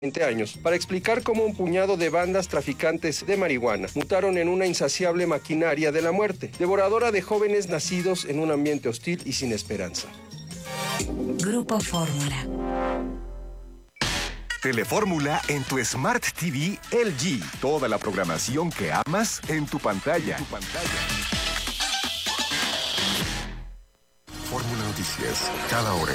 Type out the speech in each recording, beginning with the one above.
20 años, para explicar cómo un puñado de bandas traficantes de marihuana mutaron en una insaciable maquinaria de la muerte, devoradora de jóvenes nacidos en un ambiente hostil y sin esperanza. Grupo Fórmula. Telefórmula en tu Smart TV LG. Toda la programación que amas en tu pantalla. Fórmula Noticias, cada hora.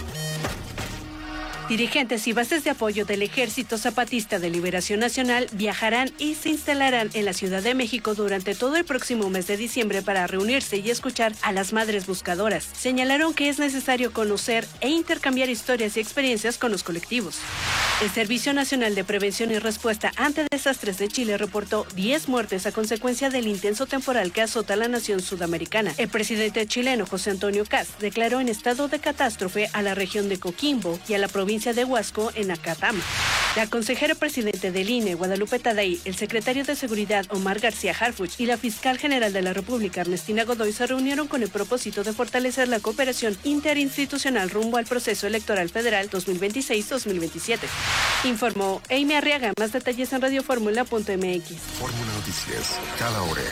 Dirigentes y bases de apoyo del Ejército Zapatista de Liberación Nacional viajarán y se instalarán en la Ciudad de México durante todo el próximo mes de diciembre para reunirse y escuchar a las madres buscadoras. Señalaron que es necesario conocer e intercambiar historias y experiencias con los colectivos. El Servicio Nacional de Prevención y Respuesta ante Desastres de Chile reportó 10 muertes a consecuencia del intenso temporal que azota a la nación sudamericana. El presidente chileno José Antonio Kast declaró en estado de catástrofe a la región de Coquimbo y a la provincia de Huasco en Acatama. La consejera presidente del INE, Guadalupe Taddei, el secretario de Seguridad, Omar García Harfuch, y la fiscal general de la República, Ernestina Godoy, se reunieron con el propósito de fortalecer la cooperación interinstitucional rumbo al proceso electoral federal 2026-2027. Informó Amy Arriaga. Más detalles en radioformula.mx. Fórmula Noticias, cada hora.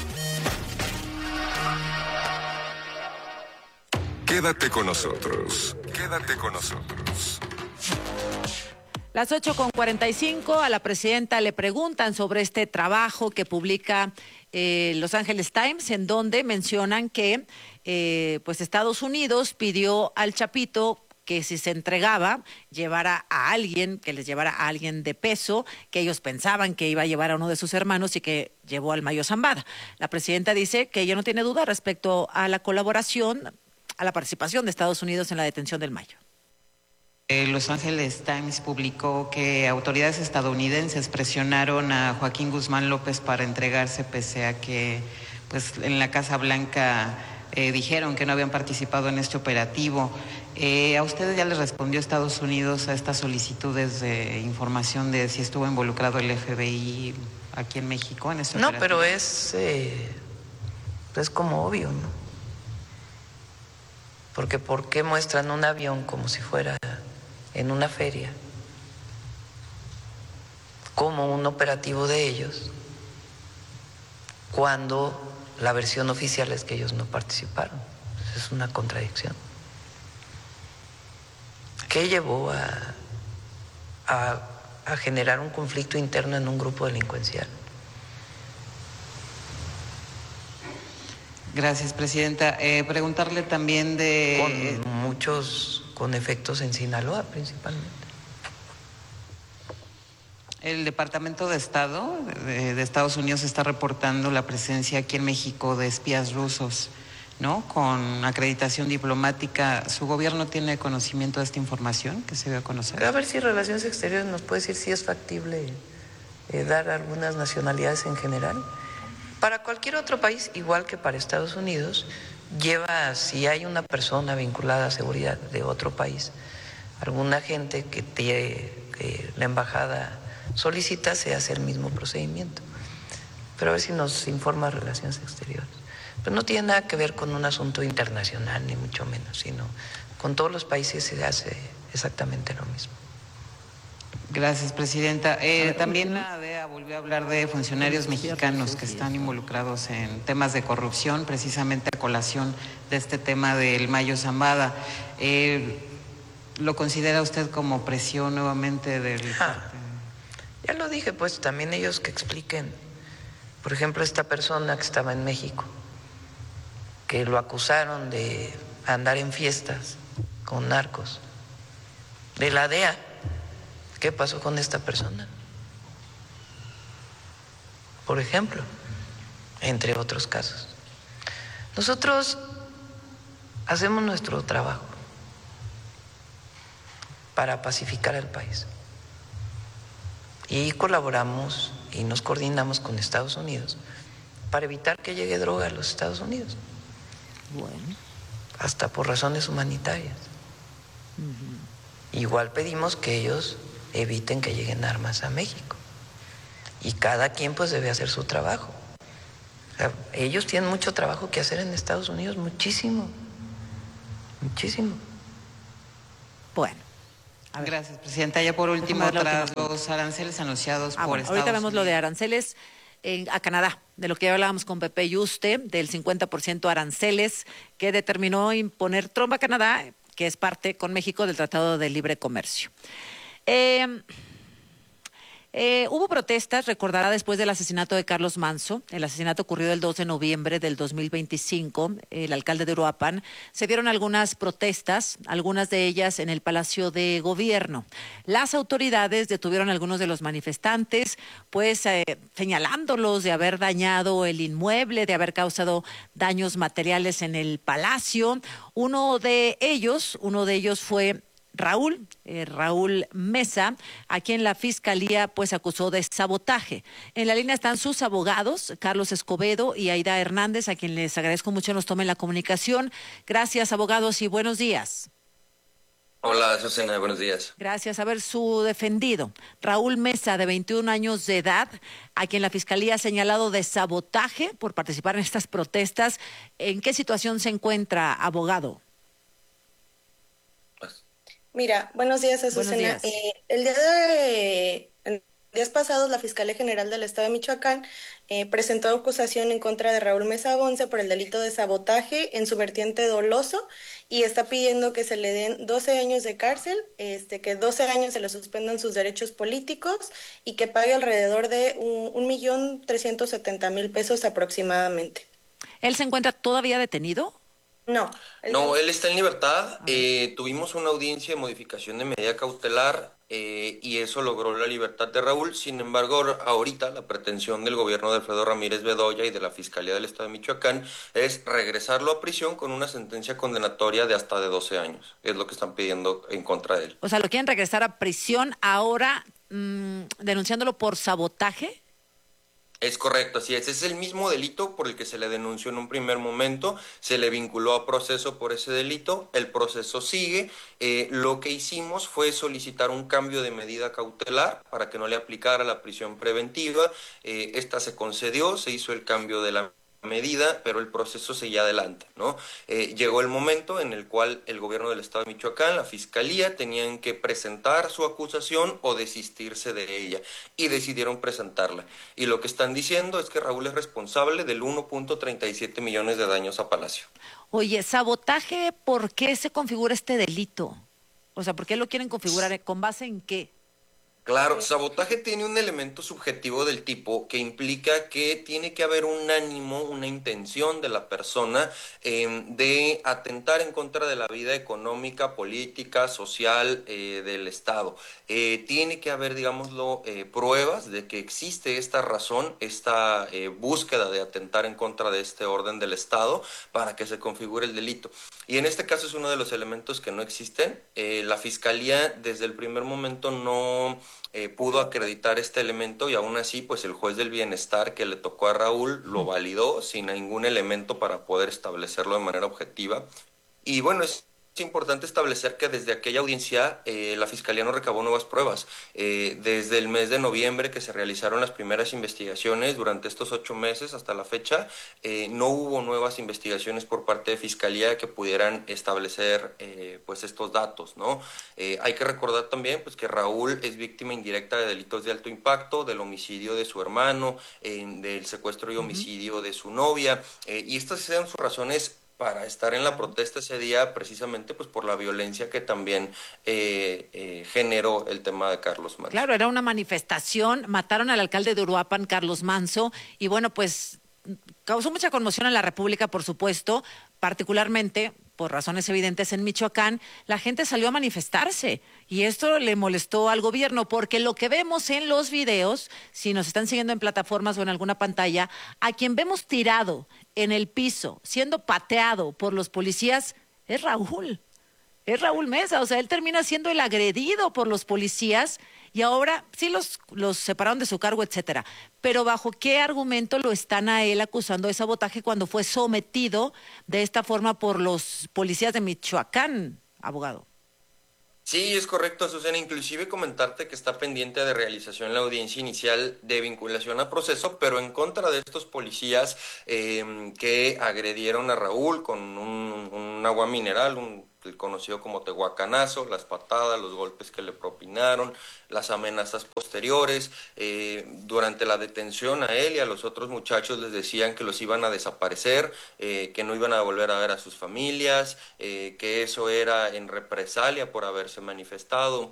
Quédate con nosotros. Quédate con nosotros. Las 8:45, a la presidenta le preguntan sobre este trabajo que publica Los Angeles Times, en donde mencionan que pues Estados Unidos pidió al Chapito que si se entregaba, llevara a alguien, que les llevara a alguien de peso, que ellos pensaban que iba a llevar a uno de sus hermanos y que llevó al Mayo Zambada. La presidenta dice que ella no tiene duda respecto a la colaboración, a la participación de Estados Unidos en la detención del Mayo. Los Angeles Times publicó que autoridades estadounidenses presionaron a Joaquín Guzmán López para entregarse, pese a que pues, en la Casa Blanca dijeron que no habían participado en este operativo. ¿A ustedes ya les respondió Estados Unidos a estas solicitudes de información de si estuvo involucrado el FBI aquí en México en este operativo? No, pero es como obvio, ¿no? Porque ¿por qué muestran un avión como si fuera en una feria, como un operativo de ellos, cuando la versión oficial es que ellos no participaron? Es una contradicción. ¿Qué llevó a generar un conflicto interno en un grupo delincuencial? Gracias, presidenta. Preguntarle también de... Con efectos en Sinaloa principalmente. El Departamento de Estado de Estados Unidos está reportando la presencia aquí en México de espías rusos, ¿no? Con acreditación diplomática. ¿Su gobierno tiene conocimiento de esta información que se dio a conocer? A ver si Relaciones Exteriores nos puede decir si es factible dar algunas nacionalidades en general. Para cualquier otro país, igual que para Estados Unidos, si hay una persona vinculada a seguridad de otro país, alguna gente que la embajada solicita, se hace el mismo procedimiento. Pero a ver si nos informa Relaciones Exteriores. Pero no tiene nada que ver con un asunto internacional, ni mucho menos, sino con todos los países se hace exactamente lo mismo. Gracias, presidenta. También la DEA volvió a hablar de funcionarios mexicanos que están involucrados en temas de corrupción, precisamente a colación de este tema del Mayo Zambada. ¿Lo considera usted como presión nuevamente del...? Ya lo dije, pues también ellos que expliquen. Por ejemplo, esta persona que estaba en México, que lo acusaron de andar en fiestas con narcos, de la DEA. ¿Qué pasó con esta persona? Por ejemplo, entre otros casos. Nosotros hacemos nuestro trabajo para pacificar al país y colaboramos y nos coordinamos con Estados Unidos para evitar que llegue droga a los Estados Unidos. Bueno. Hasta por razones humanitarias. Igual pedimos que ellos eviten que lleguen armas a México. Y cada quien pues debe hacer su trabajo. O sea, ellos tienen mucho trabajo que hacer en Estados Unidos, muchísimo. Bueno, A ver. Gracias, Presidenta. Ya por último, Déjame ver la tras última. los aranceles anunciados por Bueno, Estados ahorita vemos lo de Unidos. aranceles a Canadá, de lo que ya hablábamos con Pepe Yuste, del 50% aranceles que determinó imponer Trump a Canadá, que es parte con México del Tratado de Libre Comercio. Hubo protestas, recordará, después del asesinato de Carlos Manzo. El asesinato ocurrió el 2 de noviembre del 2025. El alcalde de Uruapan. Se dieron algunas protestas, algunas de ellas en el Palacio de Gobierno. Las autoridades detuvieron a algunos de los manifestantes, pues señalándolos de haber dañado el inmueble, de haber causado daños materiales en el palacio. Uno de ellos fue Raúl Mesa, a quien la Fiscalía pues acusó de sabotaje. En la línea están sus abogados, Carlos Escobedo y Aida Hernández, a quien les agradezco mucho nos tomen la comunicación. Gracias, abogados, y buenos días. Hola, Susana, buenos días. Gracias. A ver, su defendido, Raúl Mesa, de 21 años de edad, a quien la Fiscalía ha señalado de sabotaje por participar en estas protestas. ¿En qué situación se encuentra, abogado? Mira, buenos días, Azucena. Buenos días. En días pasados, la Fiscalía General del Estado de Michoacán presentó acusación en contra de Raúl Mesa Bonce por el delito de sabotaje en su vertiente doloso y está pidiendo que se le den 12 años de cárcel, que 12 años se le suspendan sus derechos políticos y que pague alrededor de 1.370.000 pesos aproximadamente. ¿Él se encuentra todavía detenido? No. No, él está en libertad. Tuvimos una audiencia de modificación de medida cautelar y eso logró la libertad de Raúl. Sin embargo, ahorita la pretensión del gobierno de Alfredo Ramírez Bedoya y de la Fiscalía del Estado de Michoacán es regresarlo a prisión con una sentencia condenatoria de hasta de 12 años. Es lo que están pidiendo en contra de él. O sea, ¿lo quieren regresar a prisión ahora denunciándolo por sabotaje? Es correcto, así es. Es el mismo delito por el que se le denunció en un primer momento, se le vinculó a proceso por ese delito, el proceso sigue. Lo que hicimos fue solicitar un cambio de medida cautelar para que no le aplicara la prisión preventiva. Esta se concedió, se hizo el cambio de la medida, pero el proceso seguía adelante, ¿no? Llegó el momento en el cual el gobierno del Estado de Michoacán, la Fiscalía, tenían que presentar su acusación o desistirse de ella, y decidieron presentarla. Y lo que están diciendo es que Raúl es responsable del 1.37 millones de daños a Palacio. Oye, sabotaje, ¿por qué se configura este delito? O sea, ¿por qué lo quieren configurar? ¿Con base en qué? Claro, sabotaje tiene un elemento subjetivo del tipo que implica que tiene que haber un ánimo, una intención de la persona de atentar en contra de la vida económica, política, social del Estado. Tiene que haber, digámoslo, pruebas de que existe esta razón, esta búsqueda de atentar en contra de este orden del Estado para que se configure el delito. Y en este caso es uno de los elementos que no existen. La Fiscalía desde el primer momento no pudo acreditar este elemento y aún así pues el juez del bienestar que le tocó a Raúl lo validó sin ningún elemento para poder establecerlo de manera objetiva. Y bueno, es importante establecer que desde aquella audiencia la Fiscalía no recabó nuevas pruebas. Desde el mes de noviembre que se realizaron las primeras investigaciones, durante estos 8 meses hasta la fecha, no hubo nuevas investigaciones por parte de Fiscalía que pudieran establecer pues estos datos, ¿no? Hay que recordar también pues que Raúl es víctima indirecta de delitos de alto impacto, del homicidio de su hermano, del secuestro y homicidio de su novia, y estas eran sus razones para estar en la protesta ese día, precisamente pues por la violencia que también generó el tema de Carlos Manzo. Claro, era una manifestación, mataron al alcalde de Uruapan, Carlos Manzo, y bueno, pues causó mucha conmoción en la República, por supuesto, particularmente por razones evidentes en Michoacán, la gente salió a manifestarse y esto le molestó al gobierno porque lo que vemos en los videos, si nos están siguiendo en plataformas o en alguna pantalla, a quien vemos tirado en el piso, siendo pateado por los policías, es Raúl Mesa, o sea, él termina siendo el agredido por los policías y ahora sí los separaron de su cargo, etcétera. Pero ¿bajo qué argumento lo están a él acusando de sabotaje cuando fue sometido de esta forma por los policías de Michoacán, abogado? Sí, es correcto, Susana. Inclusive comentarte que está pendiente de realización la audiencia inicial de vinculación a proceso, pero en contra de estos policías que agredieron a Raúl con un agua mineral, el conocido como tehuacanazo, las patadas, los golpes que le propinaron, las amenazas posteriores. Durante la detención a él y a los otros muchachos les decían que los iban a desaparecer, que no iban a volver a ver a sus familias, que eso era en represalia por haberse manifestado.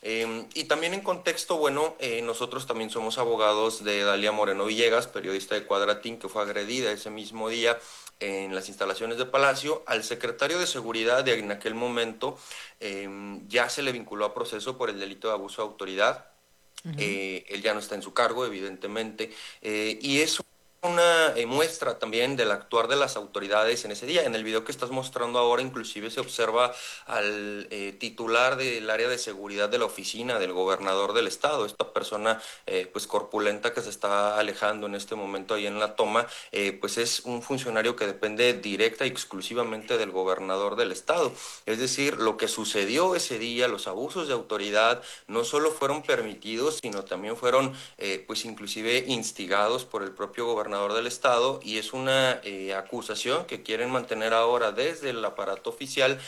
Y también en contexto, bueno, nosotros también somos abogados de Dalia Moreno Villegas, periodista de Cuadratín, que fue agredida ese mismo día en las instalaciones de Palacio. Al secretario de Seguridad de en aquel momento ya se le vinculó a proceso por el delito de abuso de autoridad. Él ya no está en su cargo, evidentemente, y eso una muestra también del actuar de las autoridades en ese día. En el video que estás mostrando ahora inclusive se observa al titular del área de seguridad de la oficina del gobernador del estado, esta persona pues corpulenta que se está alejando en este momento ahí en la toma, pues es un funcionario que depende directa y exclusivamente del gobernador del estado. Es decir, lo que sucedió ese día, los abusos de autoridad, no solo fueron permitidos, sino también fueron pues inclusive instigados por el propio gobernador del estado, y es una acusación que quieren mantener ahora desde el aparato oficial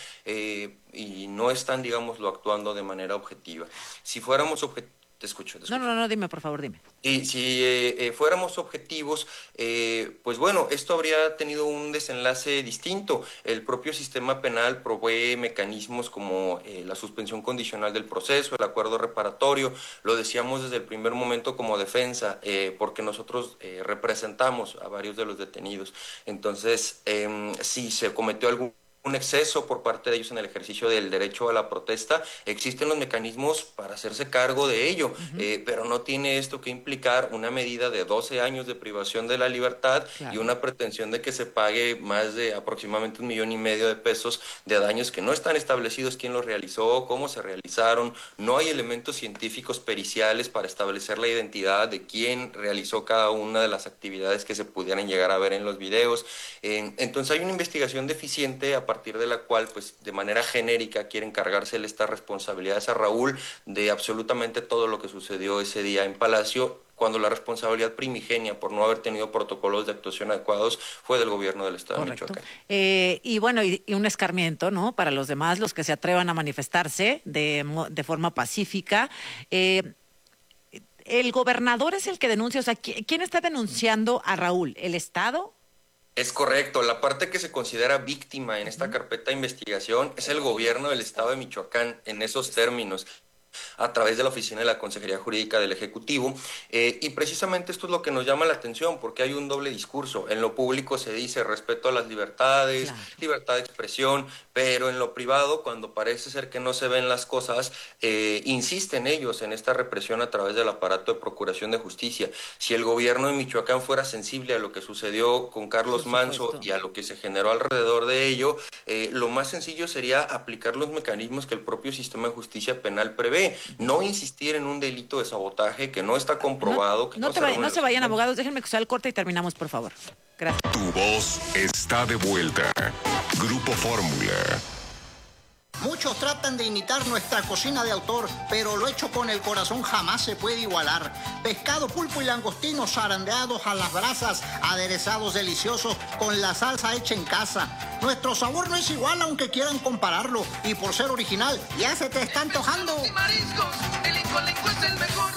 y no están, digámoslo, actuando de manera objetiva. Si fuéramos objetivos, te escucho. No, dime, por favor, dime. Y si fuéramos objetivos, pues bueno, esto habría tenido un desenlace distinto. El propio sistema penal provee mecanismos como la suspensión condicional del proceso, el acuerdo reparatorio. Lo decíamos desde el primer momento como defensa, porque nosotros representamos a varios de los detenidos. Entonces, si se cometió un exceso por parte de ellos en el ejercicio del derecho a la protesta, existen los mecanismos para hacerse cargo de ello, pero no tiene esto que implicar una medida de 12 años de privación de la libertad, claro, y una pretensión de que se pague más de aproximadamente 1,5 millones de pesos de daños que no están establecidos quién los realizó, cómo se realizaron, no hay elementos científicos periciales para establecer la identidad de quién realizó cada una de las actividades que se pudieran llegar a ver en los videos. Entonces hay una investigación deficiente a partir de la cual, pues, de manera genérica quieren cargársele estas responsabilidades a Raúl de absolutamente todo lo que sucedió ese día en Palacio, cuando la responsabilidad primigenia por no haber tenido protocolos de actuación adecuados fue del gobierno del estado. Correcto. De Michoacán. Y bueno, y un escarmiento, ¿no?, para los demás, los que se atrevan a manifestarse de forma pacífica. El gobernador es el que denuncia, o sea, ¿quién está denunciando a Raúl? ¿El Estado? Es correcto, la parte que se considera víctima en esta carpeta de investigación es el gobierno del estado de Michoacán, en esos términos, a través de la Oficina de la Consejería Jurídica del Ejecutivo, y precisamente esto es lo que nos llama la atención, porque hay un doble discurso. En lo público se dice respeto a las libertades, claro, libertad de expresión, pero en lo privado, cuando parece ser que no se ven las cosas, insisten ellos en esta represión a través del aparato de procuración de justicia. Si el gobierno de Michoacán fuera sensible a lo que sucedió con Carlos Manso y a lo que se generó alrededor de ello, lo más sencillo sería aplicar los mecanismos que el propio sistema de justicia penal prevé. No insistir en un delito de sabotaje que no está comprobado. No se vayan, abogados, déjenme que sea el corte y terminamos, por favor. Gracias. Tu voz está de vuelta. Grupo Fórmula. Muchos tratan de imitar nuestra cocina de autor, pero lo hecho con el corazón jamás se puede igualar. Pescado, pulpo y langostinos zarandeados a las brasas, aderezados deliciosos con la salsa hecha en casa. Nuestro sabor no es igual aunque quieran compararlo, y por ser original ya se te está antojando. Y mariscos, el Incolenco es el mejor.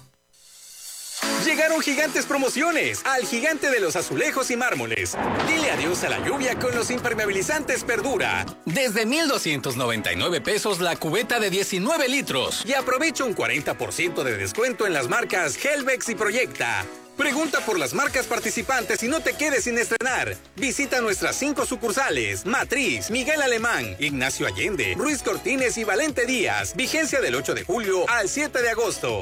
Llegaron gigantes promociones al gigante de los azulejos y mármoles. Dile adiós a la lluvia con los impermeabilizantes Perdura. Desde 1,299 pesos la cubeta de 19 litros. Y aprovecha un 40% de descuento en las marcas Helvex y Proyecta. Pregunta por las marcas participantes y no te quedes sin estrenar. Visita nuestras 5 sucursales: Matriz, Miguel Alemán, Ignacio Allende, Ruiz Cortines y Valente Díaz. Vigencia del 8 de julio al 7 de agosto.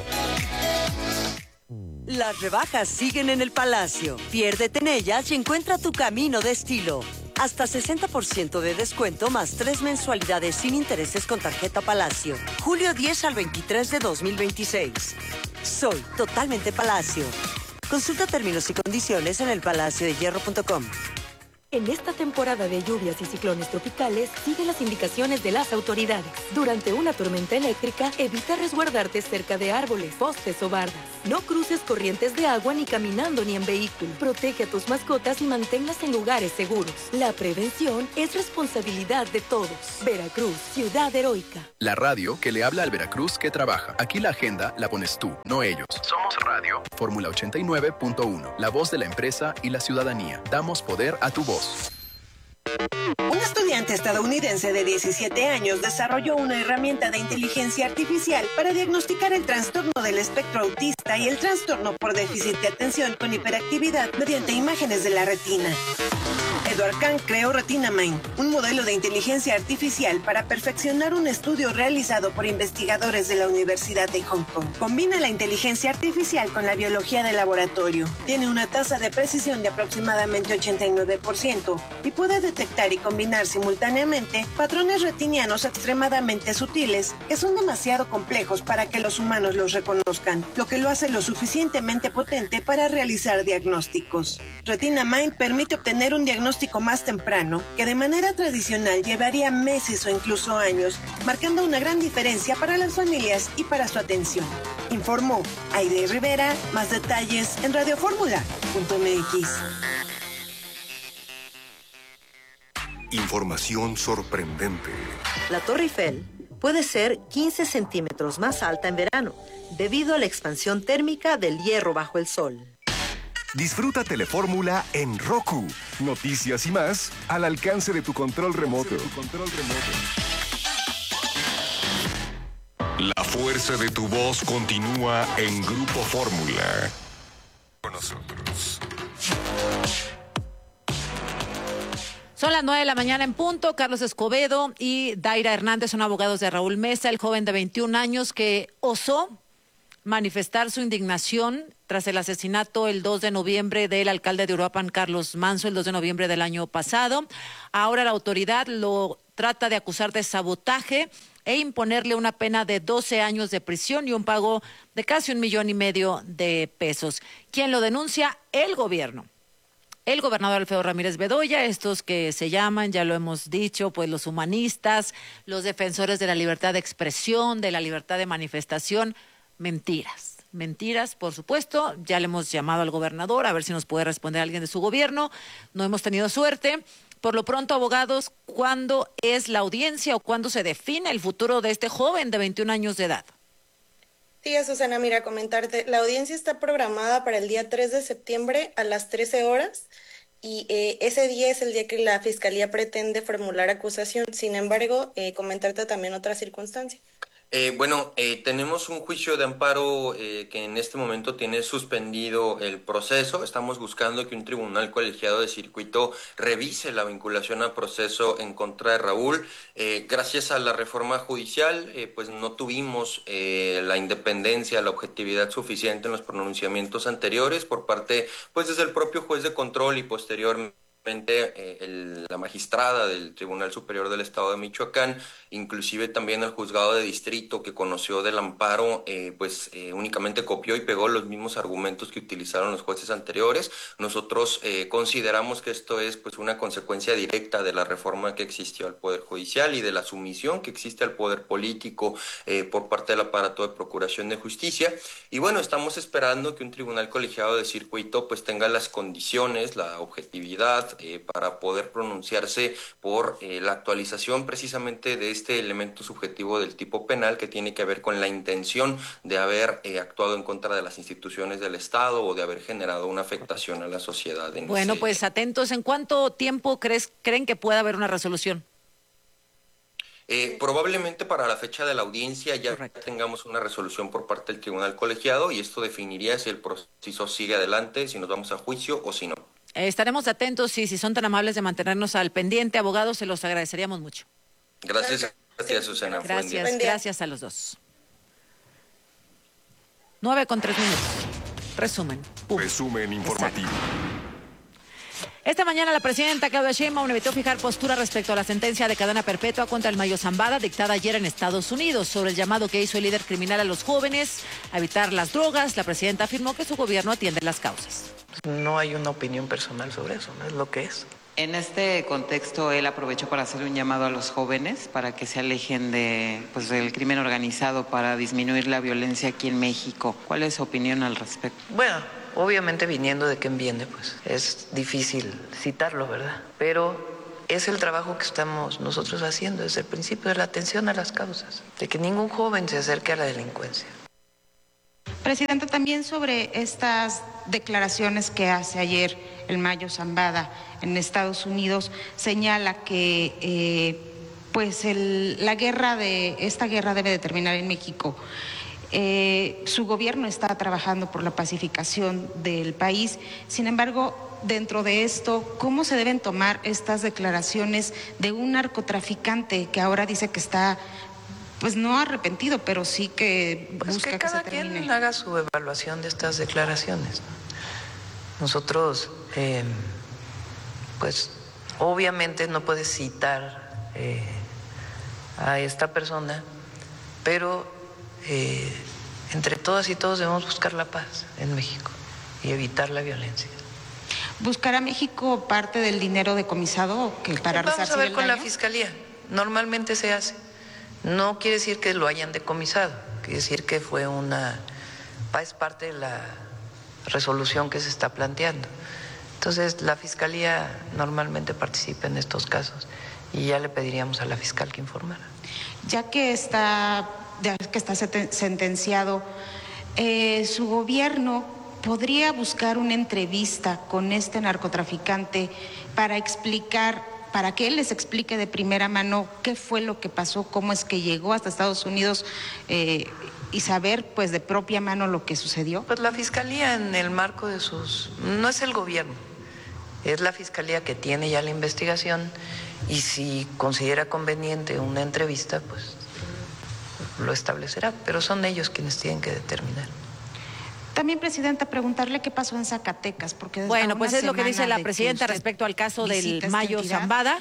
Las rebajas siguen en el Palacio. Piérdete en ellas y encuentra tu camino de estilo. Hasta 60% de descuento más 3 mensualidades sin intereses con tarjeta Palacio. Julio 10 al 23 de 2026. Soy totalmente Palacio. Consulta términos y condiciones en elpalaciodehierro.com. En esta temporada de lluvias y ciclones tropicales, sigue las indicaciones de las autoridades. Durante una tormenta eléctrica, evita resguardarte cerca de árboles, postes o bardas. No cruces corrientes de agua ni caminando ni en vehículo. Protege a tus mascotas y manténlas en lugares seguros. La prevención es responsabilidad de todos. Veracruz, ciudad heroica. La radio que le habla al Veracruz que trabaja. Aquí la agenda la pones tú, no ellos. Somos Radio. Fórmula 89.1. La voz de la empresa y la ciudadanía. Damos poder a tu voz. Un estudiante estadounidense de 17 años desarrolló una herramienta de inteligencia artificial para diagnosticar el trastorno del espectro autista y el trastorno por déficit de atención con hiperactividad mediante imágenes de la retina. Edward Kang creó RetinaMind, un modelo de inteligencia artificial para perfeccionar un estudio realizado por investigadores de la Universidad de Hong Kong. Combina la inteligencia artificial con la biología de laboratorio. Tiene una tasa de precisión de aproximadamente 89% y puede detectar y combinar simultáneamente patrones retinianos extremadamente sutiles que son demasiado complejos para que los humanos los reconozcan, lo que lo hace lo suficientemente potente para realizar diagnósticos. RetinaMind permite obtener un diagnóstico más temprano, que de manera tradicional llevaría meses o incluso años, marcando una gran diferencia para las familias y para su atención. Informó Aide Rivera. Más detalles en radioformula.mx. Información sorprendente. La Torre Eiffel puede ser 15 centímetros más alta en verano, debido a la expansión térmica del hierro bajo el sol. Disfruta Telefórmula en Roku. Noticias y más al alcance de tu control remoto. La fuerza de tu voz continúa en Grupo Fórmula. Con nosotros. Son las 9 de la mañana en punto. Carlos Escobedo y Daira Hernández son abogados de Raúl Mesa, el joven de 21 años que osó manifestar su indignación tras el asesinato el 2 de noviembre del alcalde de Uruapan, Carlos Manso, el 2 de noviembre del año pasado. Ahora la autoridad lo trata de acusar de sabotaje e imponerle una pena de 12 años de prisión y un pago de casi $1.5 millones de pesos. ¿Quién lo denuncia? El gobierno. El gobernador Alfredo Ramírez Bedoya, estos que se llaman, ya lo hemos dicho, pues los humanistas, los defensores de la libertad de expresión, de la libertad de manifestación. Mentiras, por supuesto. Ya le hemos llamado al gobernador a ver si nos puede responder alguien de su gobierno. No hemos tenido suerte. Por lo pronto, abogados, ¿cuándo es la audiencia o cuándo se define el futuro de este joven de 21 años de edad? Sí, Susana, mira, comentarte. La audiencia está programada para el día 3 de septiembre a las 13 horas y ese día es el día que la Fiscalía pretende formular acusación. Sin embargo, comentarte también otra circunstancia. Tenemos un juicio de amparo que en este momento tiene suspendido el proceso. Estamos buscando que un tribunal colegiado de circuito revise la vinculación a proceso en contra de Raúl. Gracias a la reforma judicial, pues no tuvimos la independencia, la objetividad suficiente en los pronunciamientos anteriores por parte, pues desde el propio juez de control y posteriormente la magistrada del Tribunal Superior del Estado de Michoacán, inclusive también el juzgado de distrito que conoció del amparo, únicamente copió y pegó los mismos argumentos que utilizaron los jueces anteriores. Nosotros consideramos que esto es pues una consecuencia directa de la reforma que existió al Poder Judicial y de la sumisión que existe al Poder Político por parte del aparato de Procuración de Justicia. Y bueno, estamos esperando que un tribunal colegiado de circuito pues tenga las condiciones, la objetividad, para poder pronunciarse por la actualización precisamente de este elemento subjetivo del tipo penal que tiene que ver con la intención de haber actuado en contra de las instituciones del Estado o de haber generado una afectación a la sociedad. Bueno, pues atentos. ¿En cuánto tiempo creen que pueda haber una resolución? Probablemente para la fecha de la audiencia ya tengamos una resolución por parte del tribunal colegiado y esto definiría si el proceso sigue adelante, si nos vamos a juicio o si no. Estaremos atentos y si son tan amables de mantenernos al pendiente, abogados, se los agradeceríamos mucho. Gracias, Susana. Gracias a los dos. 9:03. Resumen informativo. Esta mañana la presidenta Claudia Sheinbaum evitó fijar postura respecto a la sentencia de cadena perpetua contra el Mayo Zambada dictada ayer en Estados Unidos. Sobre el llamado que hizo el líder criminal a los jóvenes a evitar las drogas, la presidenta afirmó que su gobierno atiende las causas. No hay una opinión personal sobre eso, no es lo que es. En este contexto, él aprovechó para hacer un llamado a los jóvenes para que se alejen del crimen organizado para disminuir la violencia aquí en México. ¿Cuál es su opinión al respecto? Bueno, obviamente viniendo de quien viene, pues es difícil citarlo, ¿verdad? Pero es el trabajo que estamos nosotros haciendo desde el principio, de la atención a las causas, de que ningún joven se acerque a la delincuencia. Presidenta, también sobre estas declaraciones que hace ayer el Mayo Zambada en Estados Unidos, señala que esta guerra debe de terminar en México. Su gobierno está trabajando por la pacificación del país. Sin embargo, dentro de esto, ¿cómo se deben tomar estas declaraciones de un narcotraficante que ahora dice que está, pues no arrepentido, pero sí que busca que cada quien haga su evaluación de estas declaraciones? Nosotros, pues obviamente no puedes citar a esta persona, pero entre todas y todos debemos buscar la paz en México y evitar la violencia. ¿Buscará México parte del dinero decomisado para resarcir el daño? Vamos a ver con la Fiscalía. Normalmente se hace. No quiere decir que lo hayan decomisado, quiere decir que es parte de la resolución que se está planteando. Entonces, la Fiscalía normalmente participa en estos casos y ya le pediríamos a la fiscal que informara. Ya que está sentenciado, su gobierno podría buscar una entrevista con este narcotraficante para que él les explique de primera mano qué fue lo que pasó, cómo es que llegó hasta Estados Unidos y saber pues de propia mano lo que sucedió. Pues la Fiscalía en el marco de no es el gobierno, es la Fiscalía que tiene ya la investigación y si considera conveniente una entrevista, pues lo establecerá, pero son ellos quienes tienen que determinar. También, Presidenta, preguntarle qué pasó en Zacatecas, porque bueno, pues es lo que dice la Presidenta respecto al caso del Mayo Zambada.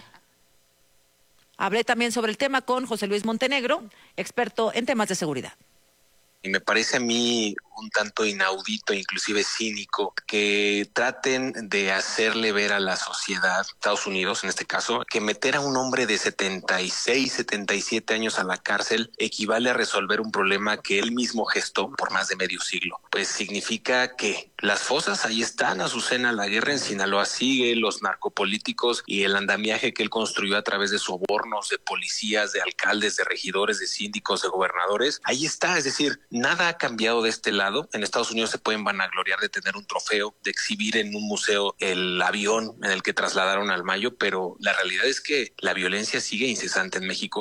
Hablé también sobre el tema con José Luis Montenegro, experto en temas de seguridad. Y me parece a mí un tanto inaudito, inclusive cínico, que traten de hacerle ver a la sociedad, Estados Unidos en este caso, que meter a un hombre de 76, 77 años a la cárcel equivale a resolver un problema que él mismo gestó por más de medio siglo. Pues significa que las fosas ahí están, Azucena, la guerra en Sinaloa sigue, los narcopolíticos y el andamiaje que él construyó a través de sobornos de policías, de alcaldes, de regidores, de síndicos, de gobernadores, ahí está, es decir, nada ha cambiado de este lado. En Estados Unidos se pueden vanagloriar de tener un trofeo, de exhibir en un museo el avión en el que trasladaron al Mayo, pero la realidad es que la violencia sigue incesante en México.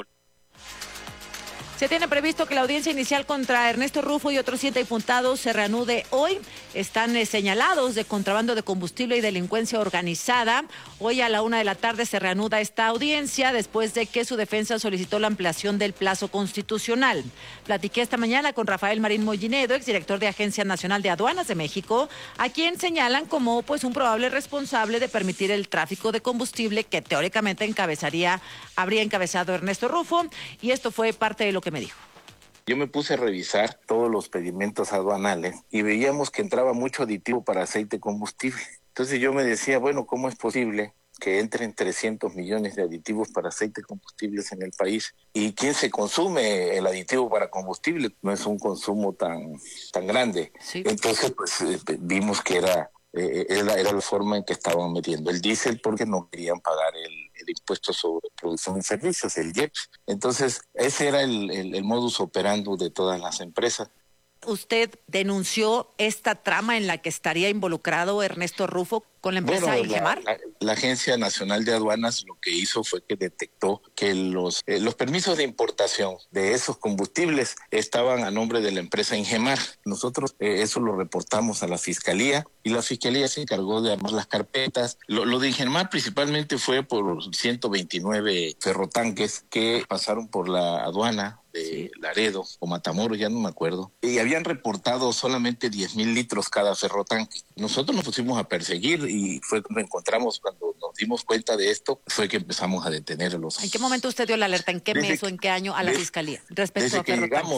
Se tiene previsto que la audiencia inicial contra Ernesto Rufo y otros 7 imputados se reanude hoy. Están señalados de contrabando de combustible y delincuencia organizada. Hoy a la 1:00 p.m. se reanuda esta audiencia después de que su defensa solicitó la ampliación del plazo constitucional. Platiqué esta mañana con Rafael Marín Mollinedo, exdirector de Agencia Nacional de Aduanas de México, a quien señalan como un probable responsable de permitir el tráfico de combustible que teóricamente habría encabezado Ernesto Rufo, y esto fue parte de lo que me dijo. Yo me puse a revisar todos los pedimentos aduanales y veíamos que entraba mucho aditivo para aceite combustible. Entonces yo me decía, bueno, ¿cómo es posible que entren 300 millones de aditivos para aceite combustibles en el país? ¿Y quién se consume el aditivo para combustible? No es un consumo tan grande. Sí. Entonces pues vimos que era la forma en que estaban metiendo el diésel porque no querían pagar el impuesto sobre producción de servicios, el IEPS. Entonces, ese era el modus operandi de todas las empresas. ¿Usted denunció esta trama en la que estaría involucrado Ernesto Rufo con la empresa Ingemar? La Agencia Nacional de Aduanas lo que hizo fue que detectó que los permisos de importación de esos combustibles estaban a nombre de la empresa Ingemar. Nosotros eso lo reportamos a la Fiscalía y la Fiscalía se encargó de armar las carpetas. Lo de Ingemar principalmente fue por 129 ferrotanques que pasaron por la aduana de Laredo o Matamoros, ya no me acuerdo, y habían reportado solamente 10,000 litros cada ferrotanque. Nosotros nos pusimos a perseguir y fue cuando encontramos, cuando nos dimos cuenta de esto, fue que empezamos a detener a los... ¿En qué momento usted dio la alerta? ¿En qué mes o en qué año a la Fiscalía respecto a ferrotanques?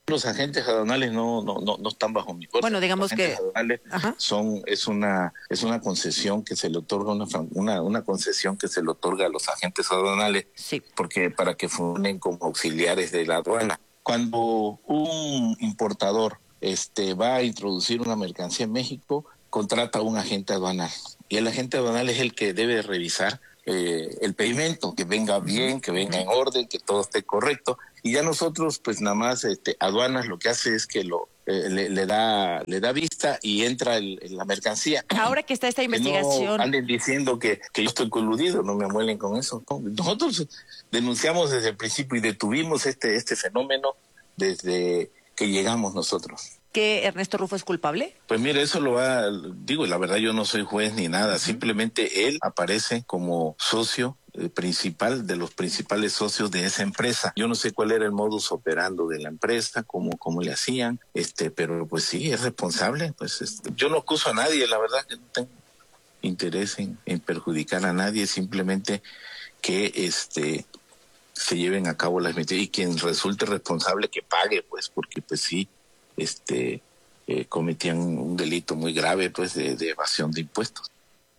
Los agentes aduanales no están bajo mi fuerza. Bueno, digamos los agentes aduanales es una concesión que se le otorga una concesión que se le otorga a los agentes aduanales, porque para que funcionen como auxiliares de la aduana. Cuando un importador va a introducir una mercancía en México, contrata a un agente aduanal, y el agente aduanal es el que debe revisar el pedimento, que venga bien, que venga en orden, que todo esté correcto. Y ya nosotros, pues nada más, aduanas lo que hace es que le da vista y entra la mercancía. Ahora que está esta investigación... No anden diciendo que yo estoy coludido, no me amuelen con eso. No. Nosotros denunciamos desde el principio y detuvimos este fenómeno desde que llegamos nosotros. ¿Que Ernesto Rufo es culpable? Pues mire, eso la verdad yo no soy juez ni nada, simplemente él aparece como socio principal de los principales socios de esa empresa. Yo no sé cuál era el modus operandi de la empresa, cómo le hacían, pero pues sí, es responsable. Pues yo no acuso a nadie, la verdad que no tengo interés en perjudicar a nadie, simplemente que se lleven a cabo las medidas y quien resulte responsable que pague, pues, porque pues sí, cometían un delito muy grave, pues, de evasión de impuestos.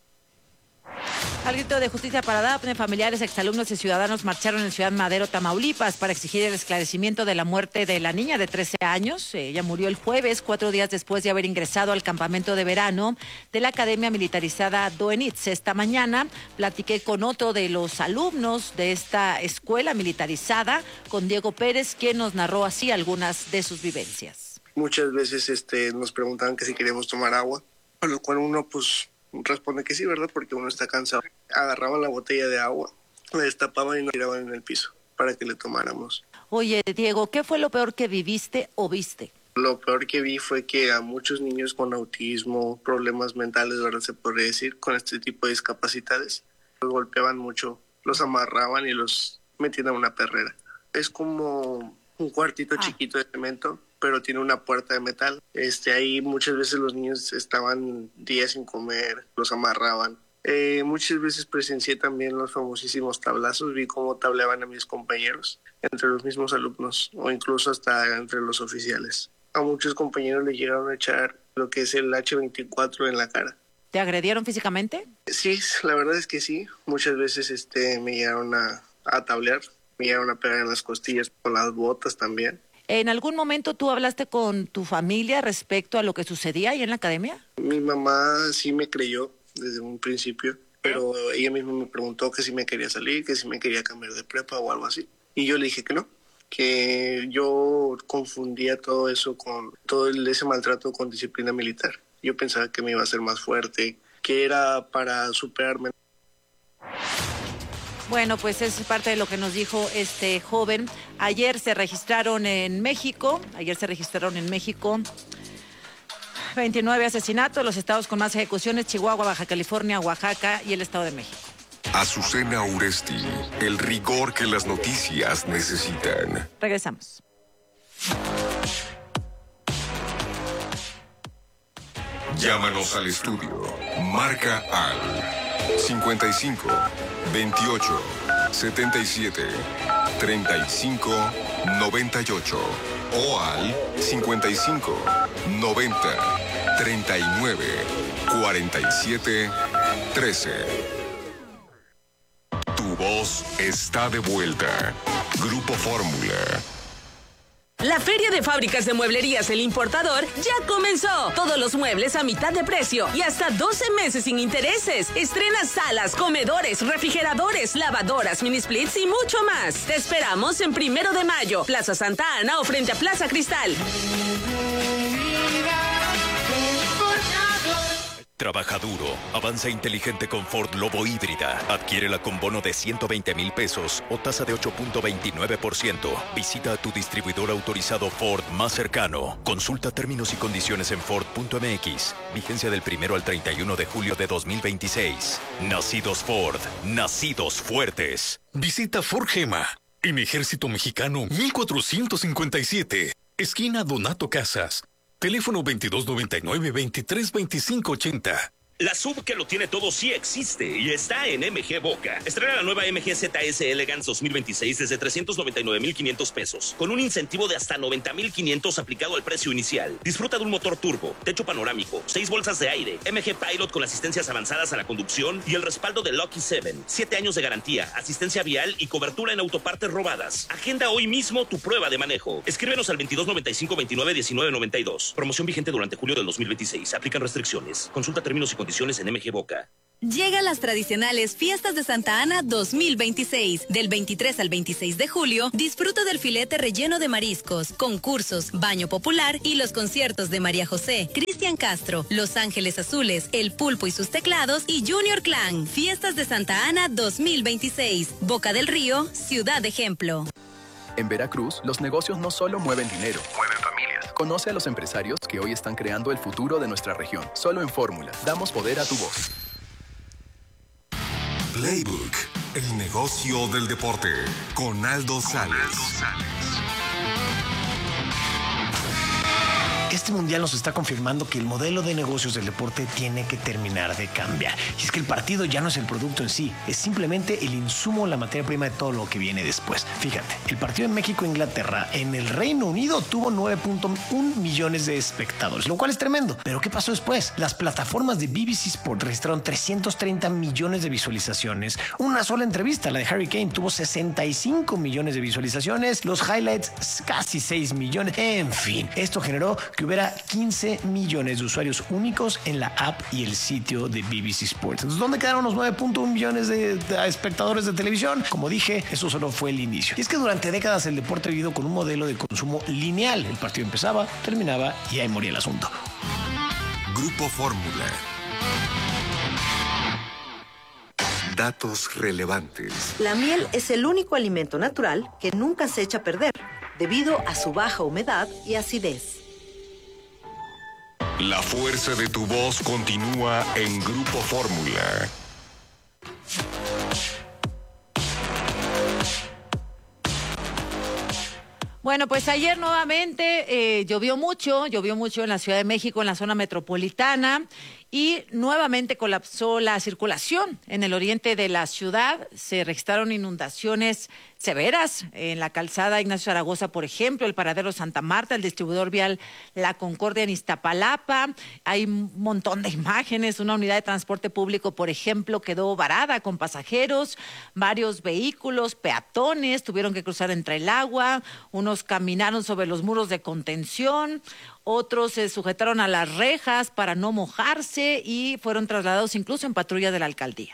Al grito de justicia para Dafne, familiares, exalumnos y ciudadanos marcharon en Ciudad Madero, Tamaulipas, para exigir el esclarecimiento de la muerte de la niña de 13 años. Ella murió el jueves, 4 días después de haber ingresado al campamento de verano de la Academia Militarizada Doenitz. Esta mañana platiqué con otro de los alumnos de esta escuela militarizada, con Diego Pérez, quien nos narró así algunas de sus vivencias. Muchas veces nos preguntaban que si queríamos tomar agua, a lo cual uno pues responde que sí, ¿verdad? Porque uno está cansado. Agarraban la botella de agua, la destapaban y nos tiraban en el piso para que le tomáramos. Oye, Diego, ¿qué fue lo peor que viviste o viste? Lo peor que vi fue que a muchos niños con autismo, problemas mentales, ¿verdad? Se podría decir, con este tipo de discapacidades, los golpeaban mucho, los amarraban y los metían a una perrera. Es como un cuartito chiquito de cemento, pero tiene una puerta de metal. Ahí muchas veces los niños estaban días sin comer, los amarraban. Muchas veces presencié también los famosísimos tablazos, vi cómo tableaban a mis compañeros, entre los mismos alumnos o incluso hasta entre los oficiales. A muchos compañeros les llegaron a echar lo que es el H24 en la cara. ¿Te agredieron físicamente? Sí, la verdad es que sí. Muchas veces me llegaron a tablear, me llegaron a pegar en las costillas, con las botas también. ¿En algún momento tú hablaste con tu familia respecto a lo que sucedía ahí en la academia? Mi mamá sí me creyó desde un principio, pero ella misma me preguntó que si me quería salir, que si me quería cambiar de prepa o algo así. Y yo le dije que no, que yo confundía todo eso con todo ese maltrato con disciplina militar. Yo pensaba que me iba a hacer más fuerte, que era para superarme. Bueno, pues es parte de lo que nos dijo este joven. Ayer se registraron en México 29 asesinatos, los estados con más ejecuciones: Chihuahua, Baja California, Oaxaca y el Estado de México. Azucena Uresti, el rigor que las noticias necesitan. Regresamos. Llámanos al estudio. Marca al 55 28 77 35 98 o al 55 90 39 47 13. Tu voz está de vuelta. Grupo Fórmula. La Feria de Fábricas de Mueblerías El Importador ya comenzó. Todos los muebles a mitad de precio y hasta 12 meses sin intereses. Estrena salas, comedores, refrigeradores, lavadoras, mini splits y mucho más. Te esperamos en 1 de mayo, Plaza Santa Ana o frente a Plaza Cristal. Trabaja duro, avanza inteligente con Ford Lobo híbrida. Adquiérela con bono de 120,000 pesos o tasa de 8.29%. Visita a tu distribuidor autorizado Ford más cercano. Consulta términos y condiciones en Ford.mx. Vigencia del 1 al 31 de julio de 2026. Nacidos Ford, nacidos fuertes. Visita Ford Gema, en Ejército Mexicano 1457, esquina Donato Casas. Teléfono 2299-232580. La SUV que lo tiene todo sí existe y está en MG Boca. Estrena la nueva MG ZS Elegance 2026 desde 399,500 pesos, con un incentivo de hasta 90,500 aplicado al precio inicial. Disfruta de un motor turbo, techo panorámico, 6 bolsas de aire, MG Pilot con asistencias avanzadas a la conducción y el respaldo de Lucky 7. 7 años de garantía, asistencia vial y cobertura en autopartes robadas. Agenda hoy mismo tu prueba de manejo. Escríbenos al 2295 29 19 92. Promoción vigente durante julio del 2026. Aplican restricciones. Consulta términos y condiciones en MG Boca. Llegan las tradicionales Fiestas de Santa Ana 2026. Del 23 al 26 de julio, disfruta del filete relleno de mariscos, concursos, baño popular y los conciertos de María José, Cristian Castro, Los Ángeles Azules, El Pulpo y sus Teclados y Junior Clan. Fiestas de Santa Ana 2026. Boca del Río, ciudad ejemplo. En Veracruz, los negocios no solo mueven dinero, mueven familias. Conoce a los empresarios que hoy están creando el futuro de nuestra región. Solo en Fórmula, damos poder a tu voz. Playbook, el negocio del deporte, con Aldo Sales. Este mundial nos está confirmando que el modelo de negocios del deporte tiene que terminar de cambiar. Y es que el partido ya no es el producto en sí, es simplemente el insumo, la materia prima de todo lo que viene después. Fíjate, el partido en México-Inglaterra en el Reino Unido tuvo 9.1 millones de espectadores, lo cual es tremendo. Pero ¿qué pasó después? Las plataformas de BBC Sport registraron 330 millones de visualizaciones. Una sola entrevista, la de Harry Kane, tuvo 65 millones de visualizaciones. Los highlights, casi 6 millones. En fin, esto generó que hubiera 15 millones de usuarios únicos en la app y el sitio de BBC Sports. Entonces, ¿dónde quedaron los 9.1 millones de espectadores de televisión? Como dije, eso solo fue el inicio. Y es que durante décadas el deporte ha vivido con un modelo de consumo lineal. El partido empezaba, terminaba y ahí moría el asunto. Grupo Fórmula. Datos relevantes. La miel es el único alimento natural que nunca se echa a perder, debido a su baja humedad y acidez. La fuerza de tu voz continúa en Grupo Fórmula. Bueno, pues ayer nuevamente llovió mucho en la Ciudad de México, en la zona metropolitana, y nuevamente colapsó la circulación en el oriente de la ciudad. Se registraron inundaciones severas en la calzada Ignacio Zaragoza, por ejemplo, el paradero Santa Marta, el distribuidor vial La Concordia en Iztapalapa. Hay un montón de imágenes. Una unidad de transporte público, por ejemplo, quedó varada con pasajeros. Varios vehículos, peatones, tuvieron que cruzar entre el agua. Unos caminaron sobre los muros de contención. Otros se sujetaron a las rejas para no mojarse y fueron trasladados incluso en patrulla de la alcaldía.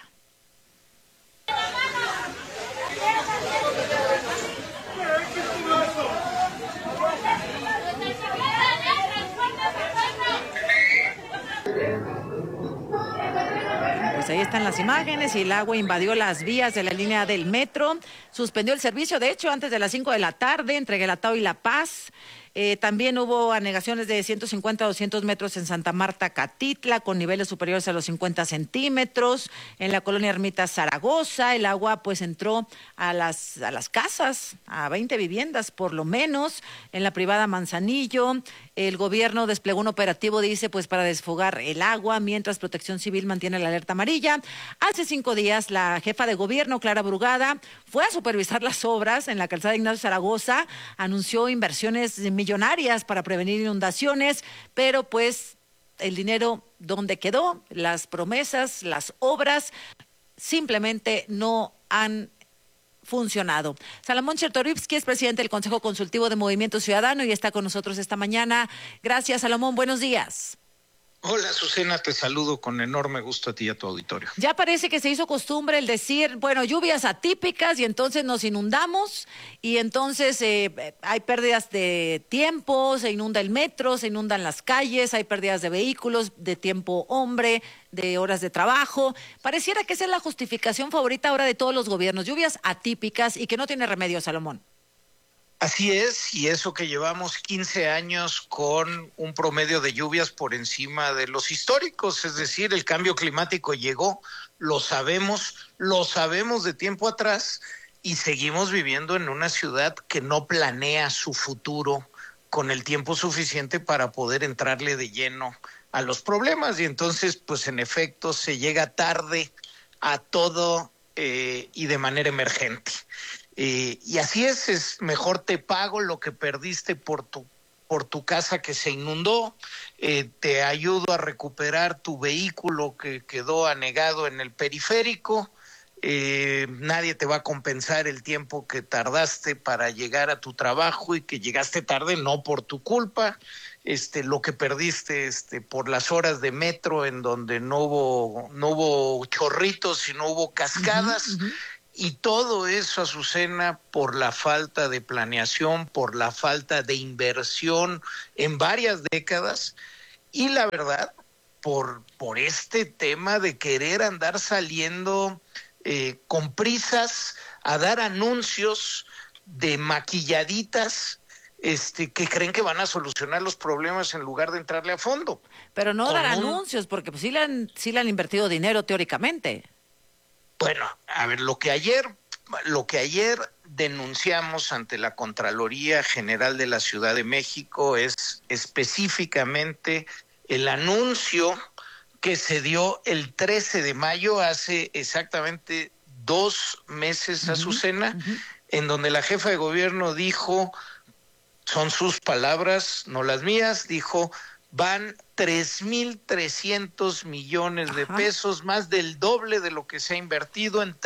Pues ahí están las imágenes y el agua invadió las vías de la línea del metro. Suspendió el servicio, de hecho, antes de las 5 de la tarde entre Guelatao y La Paz. También hubo anegaciones de 150 a 200 metros en Santa Marta, Catitla, con niveles superiores a los 50 centímetros. En la colonia Ermita Zaragoza, el agua pues entró a las casas, a 20 viviendas por lo menos. En la privada Manzanillo, el gobierno desplegó un operativo, dice, pues para desfogar el agua, mientras Protección Civil mantiene la alerta amarilla. Hace 5 días, la jefa de gobierno, Clara Brugada, fue a supervisar las obras en la calzada Ignacio Zaragoza, anunció inversiones millonarias para prevenir inundaciones, pero pues el dinero, ¿dónde quedó? Las promesas, las obras simplemente no han funcionado. Salomón Chertorivsky es presidente del Consejo Consultivo de Movimiento Ciudadano y está con nosotros esta mañana. Gracias, Salomón, buenos días. Hola, Azucena, te saludo con enorme gusto a ti y a tu auditorio. Ya parece que se hizo costumbre el decir, bueno, lluvias atípicas y entonces nos inundamos y entonces hay pérdidas de tiempo, se inunda el metro, se inundan las calles, hay pérdidas de vehículos, de tiempo hombre, de horas de trabajo. Pareciera que esa es la justificación favorita ahora de todos los gobiernos, lluvias atípicas y que no tiene remedio, Salomón. Así es, y eso que llevamos 15 años con un promedio de lluvias por encima de los históricos, es decir, el cambio climático llegó, lo sabemos de tiempo atrás y seguimos viviendo en una ciudad que no planea su futuro con el tiempo suficiente para poder entrarle de lleno a los problemas. Y entonces, pues en efecto, se llega tarde a todo y de manera emergente. Y así es mejor te pago lo que perdiste por tu casa que se inundó, te ayudo a recuperar tu vehículo que quedó anegado en el periférico, nadie te va a compensar el tiempo que tardaste para llegar a tu trabajo y que llegaste tarde no por tu culpa, lo que perdiste por las horas de metro en donde no hubo chorritos, sino hubo cascadas. Y todo eso, Azucena, por la falta de planeación, por la falta de inversión en varias décadas y la verdad, por este tema de querer andar saliendo con prisas a dar anuncios de maquilladitas que creen que van a solucionar los problemas en lugar de entrarle a fondo. Pero no dar anuncios, porque pues sí le han invertido dinero teóricamente. Bueno, a ver, lo que ayer denunciamos ante la Contraloría General de la Ciudad de México es específicamente el anuncio que se dio el 13 de mayo, hace exactamente 2 meses, Azucena, en donde la jefa de gobierno dijo, son sus palabras, no las mías, dijo, van 3,300 millones de pesos, más del doble de lo que se ha invertido en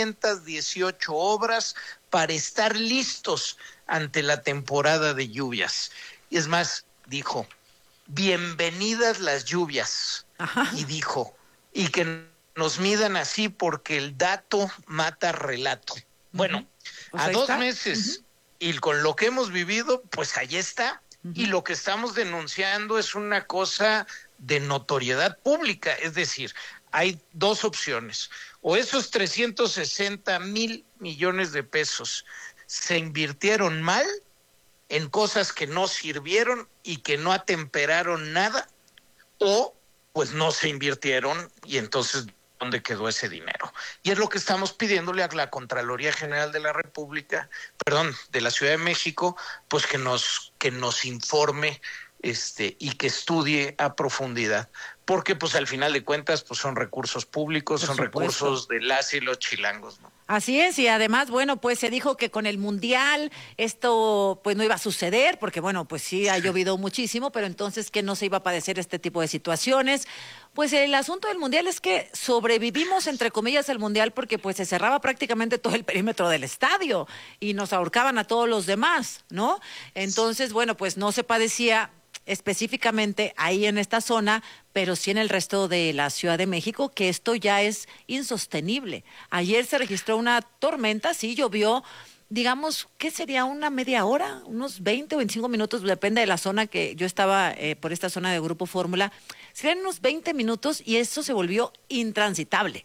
318 obras para estar listos ante la temporada de lluvias. Y es más, dijo, bienvenidas las lluvias. Y dijo, y que nos midan así porque el dato mata relato. Bueno, pues a 2 meses y con lo que hemos vivido, pues ahí está. Y lo que estamos denunciando es una cosa de notoriedad pública, es decir, hay 2 opciones, o esos 360,000 millones de pesos se invirtieron mal en cosas que no sirvieron y que no atemperaron nada, o pues no se invirtieron y entonces ¿dónde quedó ese dinero? Y es lo que estamos pidiéndole a la Contraloría General de la República, de la Ciudad de México, pues que nos informe y que estudie a profundidad, porque pues al final de cuentas pues son recursos públicos, son recursos de las y los chilangos, ¿no? Así es, y además, bueno, pues se dijo que con el Mundial esto pues no iba a suceder, porque bueno, pues sí ha llovido muchísimo, pero entonces que no se iba a padecer este tipo de situaciones. Pues el asunto del Mundial es que sobrevivimos, entre comillas, el Mundial porque pues se cerraba prácticamente todo el perímetro del estadio y nos ahorcaban a todos los demás, ¿no? Entonces, bueno, pues no se padecía específicamente ahí en esta zona, pero sí en el resto de la Ciudad de México, que esto ya es insostenible. Ayer se registró una tormenta, sí llovió, digamos, ¿qué sería? ¿Una media hora? ¿Unos 20 o 25 minutos? Depende de la zona que yo estaba, por esta zona de Grupo Fórmula. Serían unos 20 minutos y eso se volvió intransitable.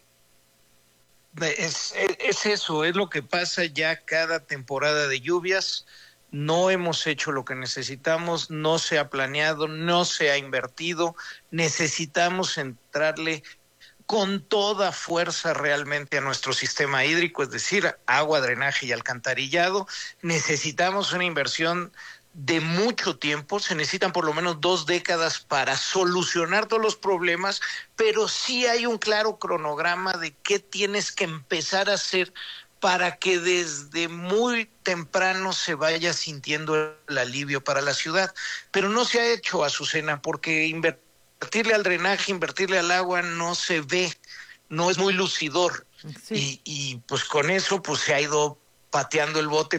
Es eso, es lo que pasa ya cada temporada de lluvias. No hemos hecho lo que necesitamos, no se ha planeado, no se ha invertido. Necesitamos entrarle con toda fuerza realmente a nuestro sistema hídrico, es decir, agua, drenaje y alcantarillado. Necesitamos una inversión de mucho tiempo, se necesitan por lo menos 2 décadas para solucionar todos los problemas, pero sí hay un claro cronograma de qué tienes que empezar a hacer para que desde muy temprano se vaya sintiendo el alivio para la ciudad. Pero no se ha hecho, Azucena, porque invertirle al drenaje, invertirle al agua no se ve, no es muy lucidor. Sí. Y pues con eso pues se ha ido pateando el bote.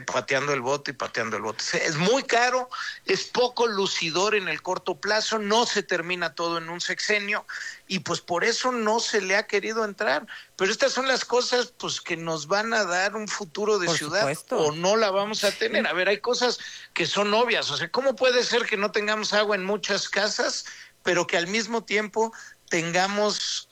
Es muy caro, es poco lucidor en el corto plazo, no se termina todo en un sexenio y pues por eso no se le ha querido entrar. Pero estas son las cosas pues que nos van a dar un futuro de ciudad, supuesto, o no la vamos a tener. A ver, hay cosas que son obvias, o sea, ¿cómo puede ser que no tengamos agua en muchas casas, pero que al mismo tiempo tengamos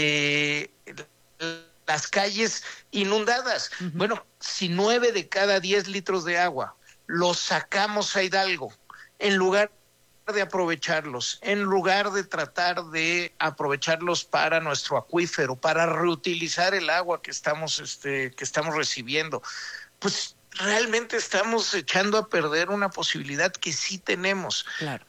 las calles inundadas? Bueno, si 9 de cada 10 litros de agua los sacamos a Hidalgo, en lugar de aprovecharlos, en lugar de tratar de aprovecharlos para nuestro acuífero, para reutilizar el agua que estamos recibiendo, pues realmente estamos echando a perder una posibilidad que sí tenemos. Claro.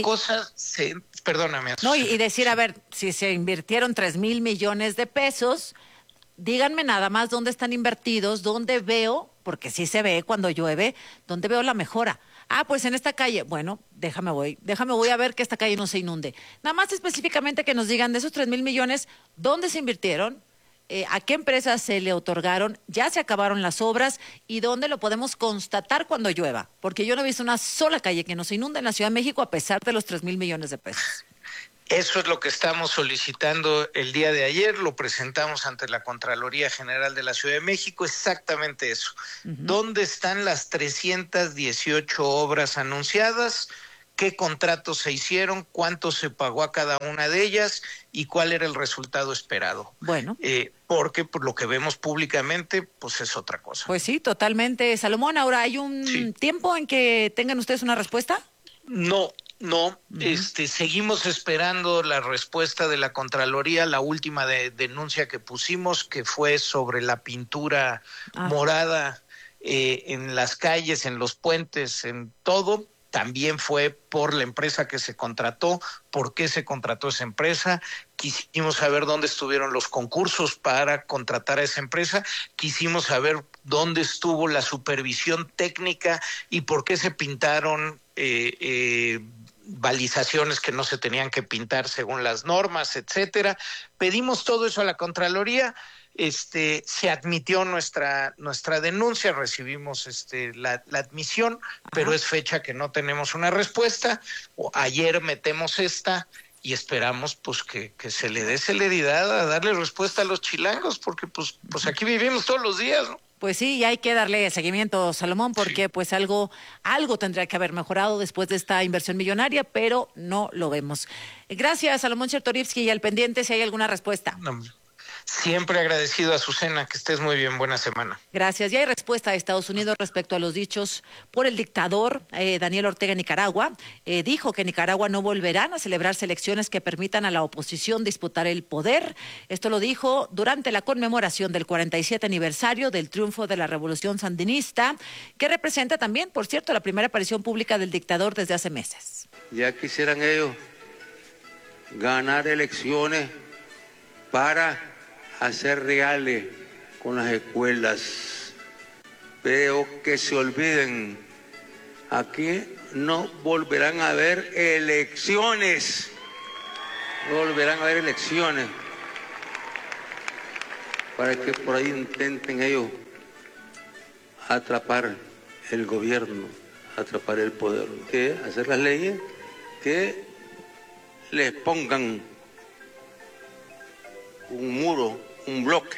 Perdóname. No, y decir, a ver, si se invirtieron 3,000 millones de pesos, díganme nada más dónde están invertidos, dónde veo, porque sí se ve cuando llueve, dónde veo la mejora. Ah, pues en esta calle. Bueno, déjame voy a ver que esta calle no se inunde. Nada más específicamente que nos digan de esos 3,000 millones, ¿dónde se invirtieron? ¿A qué empresas se le otorgaron? ¿Ya se acabaron las obras? ¿Y dónde lo podemos constatar cuando llueva? Porque yo no he visto una sola calle que no se inunde en la Ciudad de México a pesar de los 3,000 millones de pesos. Eso es lo que estamos solicitando el día de ayer, lo presentamos ante la Contraloría General de la Ciudad de México, exactamente eso. ¿Dónde están las 318 obras anunciadas? ¿Qué contratos se hicieron? ¿Cuánto se pagó a cada una de ellas? ¿Y cuál era el resultado esperado? Bueno. Porque por lo que vemos públicamente, pues es otra cosa. Pues sí, totalmente. Salomón, ahora, ¿hay un tiempo en que tengan ustedes una respuesta? No, seguimos esperando la respuesta de la Contraloría, la última denuncia que pusimos, que fue sobre la pintura morada en las calles, en los puentes, en todo. También fue por la empresa que se contrató, por qué se contrató esa empresa. Quisimos saber dónde estuvieron los concursos para contratar a esa empresa. Quisimos saber dónde estuvo la supervisión técnica y por qué se pintaron balizaciones que no se tenían que pintar según las normas, etcétera. Pedimos todo eso a la Contraloría. Se admitió nuestra denuncia, recibimos la admisión, pero es fecha que no tenemos una respuesta. Ayer metemos esta y esperamos pues que se le dé celeridad a darle respuesta a los chilangos, porque pues aquí vivimos todos los días, ¿no? Pues sí, y hay que darle seguimiento, Salomón, porque pues algo tendría que haber mejorado después de esta inversión millonaria, pero no lo vemos. Gracias, Salomón Chertorivsky, y al pendiente si hay alguna respuesta. No, siempre agradecido, Azucena, que estés muy bien, buena semana. Gracias. Ya hay respuesta de Estados Unidos respecto a los dichos por el dictador Daniel Ortega en Nicaragua. Dijo que en Nicaragua no volverán a celebrarse elecciones que permitan a la oposición disputar el poder. Esto lo dijo durante la conmemoración del 47 aniversario del triunfo de la Revolución Sandinista, que representa también, por cierto, la primera aparición pública del dictador desde hace meses. Ya quisieran ellos ganar elecciones para hacer reales con las escuelas, pero que se olviden, aquí no volverán a haber elecciones, para que por ahí intenten ellos atrapar el gobierno, atrapar el poder, que hacer las leyes que les pongan un muro, un bloque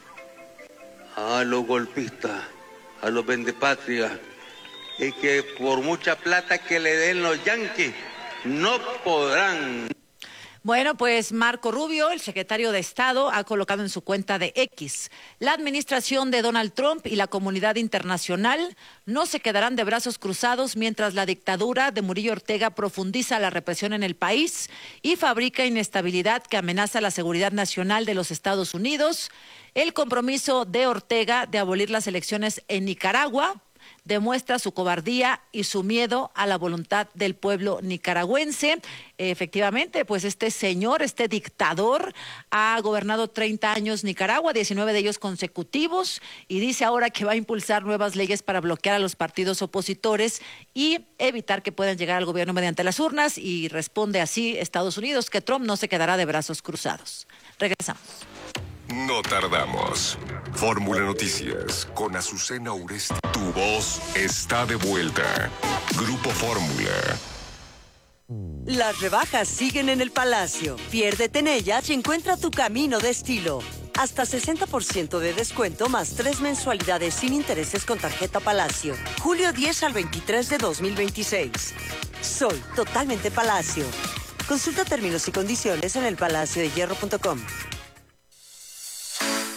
a los golpistas, a los vendepatrias, y que por mucha plata que le den los yanquis no podrán. Bueno, pues Marco Rubio, el secretario de Estado, ha colocado en su cuenta de X: la administración de Donald Trump y la comunidad internacional no se quedarán de brazos cruzados mientras la dictadura de Murillo Ortega profundiza la represión en el país y fabrica inestabilidad que amenaza la seguridad nacional de los Estados Unidos. El compromiso de Ortega de abolir las elecciones en Nicaragua demuestra su cobardía y su miedo a la voluntad del pueblo nicaragüense. Efectivamente, pues este dictador, ha gobernado 30 años Nicaragua, 19 de ellos consecutivos, y dice ahora que va a impulsar nuevas leyes para bloquear a los partidos opositores y evitar que puedan llegar al gobierno mediante las urnas, y responde así Estados Unidos que Trump no se quedará de brazos cruzados. Regresamos. No tardamos. Fórmula Noticias con Azucena Uresti. Tu voz está de vuelta. Grupo Fórmula. Las rebajas siguen en el Palacio. Piérdete en ellas y encuentra tu camino de estilo. Hasta 60% de descuento más 3 mensualidades sin intereses con tarjeta Palacio. Julio 10 al 23 de 2026. Soy totalmente Palacio. Consulta términos y condiciones en elpalaciodehierro.com.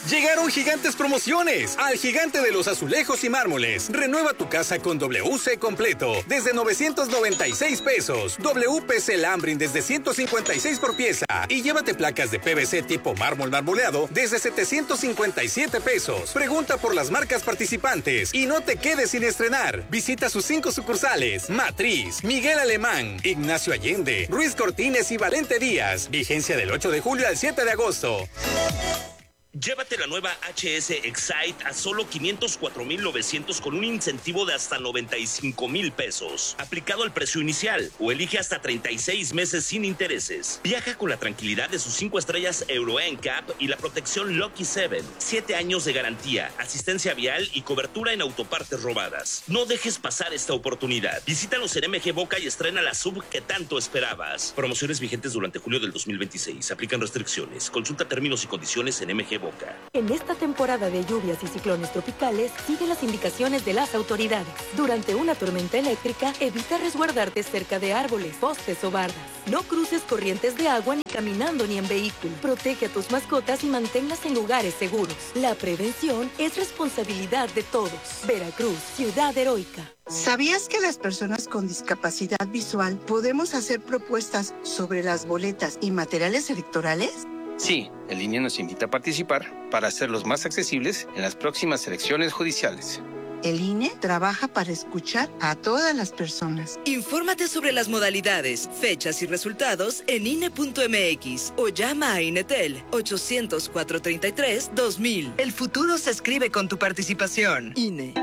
Llegaron gigantes promociones al Gigante de los Azulejos y Mármoles. Renueva tu casa con WC completo desde 996 pesos. WPC Lambrin desde 156 por pieza. Y llévate placas de PVC tipo mármol marmoleado desde 757 pesos. Pregunta por las marcas participantes y no te quedes sin estrenar. Visita sus 5 sucursales: Matriz, Miguel Alemán, Ignacio Allende, Ruiz Cortines y Valente Díaz. Vigencia del 8 de julio al 7 de agosto. Llévate la nueva HS Excite a solo 504,900 con un incentivo de hasta 95,000 pesos, aplicado al precio inicial, o elige hasta 36 meses sin intereses. Viaja con la tranquilidad de sus 5 estrellas Euro NCAP y la protección Lucky 7, 7 años de garantía, asistencia vial y cobertura en autopartes robadas. No dejes pasar esta oportunidad. Visítanos en MG Boca y estrena la sub que tanto esperabas. Promociones vigentes durante julio del 2026. Aplican restricciones. Consulta términos y condiciones en MG Boca. En esta temporada de lluvias y ciclones tropicales, sigue las indicaciones de las autoridades. Durante una tormenta eléctrica, evita resguardarte cerca de árboles, postes o bardas. No cruces corrientes de agua ni caminando ni en vehículo. Protege a tus mascotas y manténlas en lugares seguros. La prevención es responsabilidad de todos. Veracruz, ciudad heroica. ¿Sabías que las personas con discapacidad visual podemos hacer propuestas sobre las boletas y materiales electorales? Sí, el INE nos invita a participar para hacerlos más accesibles en las próximas elecciones judiciales. El INE trabaja para escuchar a todas las personas. Infórmate sobre las modalidades, fechas y resultados en INE.mx o llama a INETEL 800-433-2000. El futuro se escribe con tu participación. INE.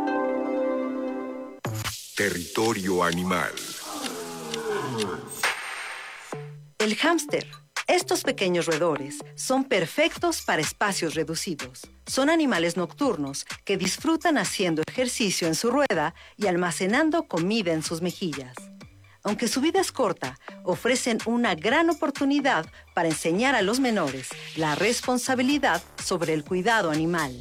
Territorio animal. El hámster. Estos pequeños roedores son perfectos para espacios reducidos. Son animales nocturnos que disfrutan haciendo ejercicio en su rueda y almacenando comida en sus mejillas. Aunque su vida es corta, ofrecen una gran oportunidad para enseñar a los menores la responsabilidad sobre el cuidado animal.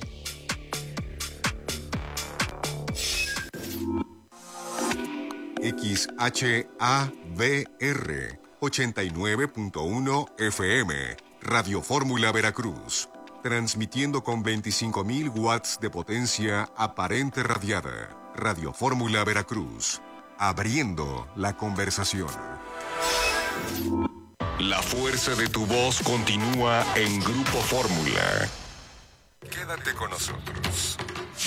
XHAVR 89.1 FM, Radio Fórmula Veracruz, transmitiendo con 25,000 watts de potencia aparente radiada. Radio Fórmula Veracruz, abriendo la conversación. La fuerza de tu voz continúa en Grupo Fórmula. Quédate con nosotros.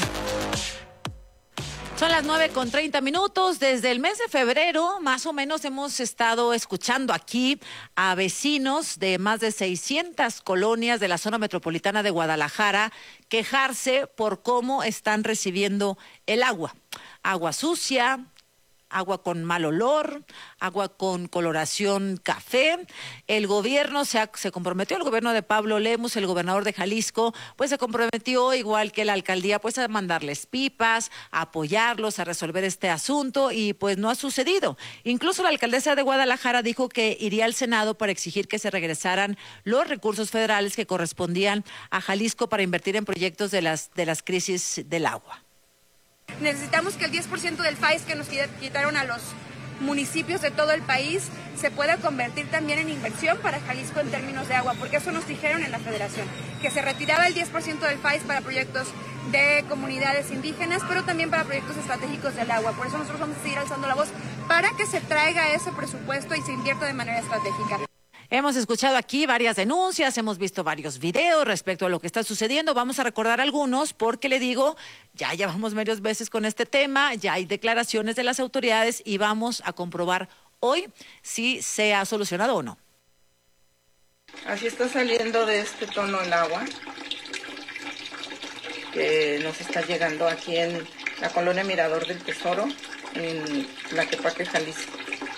Son las 9:30. Desde el mes de febrero, más o menos, hemos estado escuchando aquí a vecinos de más de 600 colonias de la zona metropolitana de Guadalajara quejarse por cómo están recibiendo el agua. Agua sucia, agua con mal olor, agua con coloración café. El gobierno se comprometió, el gobierno de Pablo Lemus, el gobernador de Jalisco, pues se comprometió, igual que la alcaldía, pues a mandarles pipas, a apoyarlos, a resolver este asunto, y pues no ha sucedido. Incluso la alcaldesa de Guadalajara dijo que iría al Senado para exigir que se regresaran los recursos federales que correspondían a Jalisco para invertir en proyectos de las crisis del agua. Necesitamos que el 10% del FAIS que nos quitaron a los municipios de todo el país se pueda convertir también en inversión para Jalisco en términos de agua, porque eso nos dijeron en la federación, que se retiraba el 10% del FAIS para proyectos de comunidades indígenas, pero también para proyectos estratégicos del agua. Por eso nosotros vamos a seguir alzando la voz para que se traiga ese presupuesto y se invierta de manera estratégica. Hemos escuchado aquí varias denuncias, hemos visto varios videos respecto a lo que está sucediendo. Vamos a recordar algunos porque le digo, ya llevamos varias veces con este tema, ya hay declaraciones de las autoridades y vamos a comprobar hoy si se ha solucionado o no. Así está saliendo de este tono el agua que nos está llegando aquí en la colonia Mirador del Tesoro, en Tlaquepaque, Jalisco.